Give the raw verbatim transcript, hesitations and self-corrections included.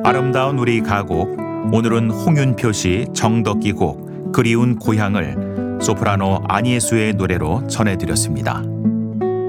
아름다운 우리 가곡, 오늘은 홍윤표 씨 정덕기 곡 그리운 고향을 소프라노 안예수의 노래로 전해드렸습니다.